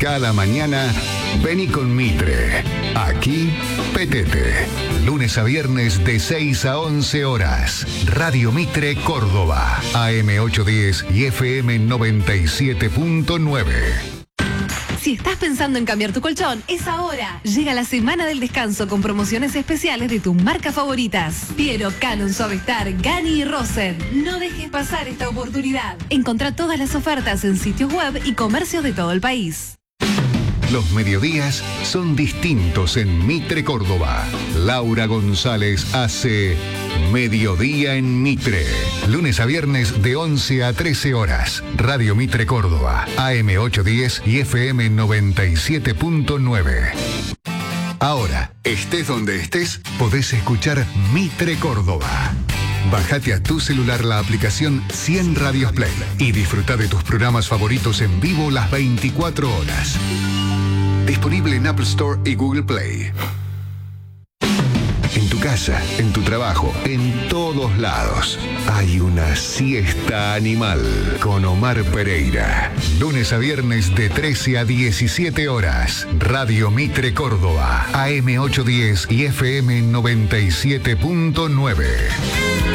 Cada mañana, vení con Mitre. Aquí, petete. Lunes a viernes de 6 a 11 horas. Radio Mitre Córdoba. AM 810 y FM 97.9. Si estás pensando en cambiar tu colchón, es ahora. Llega la semana del descanso con promociones especiales de tus marcas favoritas. Piero, Canon, Suavestar, Gani y Rosen. No dejes pasar esta oportunidad. Encontrá todas las ofertas en sitios web y comercios de todo el país. Los mediodías son distintos en Mitre Córdoba. Laura González hace Mediodía en Mitre. Lunes a viernes de 11 a 13 horas. Radio Mitre Córdoba. AM 810 y FM 97.9. Ahora, estés donde estés, podés escuchar Mitre Córdoba. Bájate a tu celular la aplicación 100 Radios Play y disfruta de tus programas favoritos en vivo las 24 horas. Disponible en Apple Store y Google Play. En tu casa, en tu trabajo, en todos lados, hay una siesta animal con Omar Pereira. Lunes a viernes de 13 a 17 horas. Radio Mitre Córdoba. AM 810 y FM 97.9.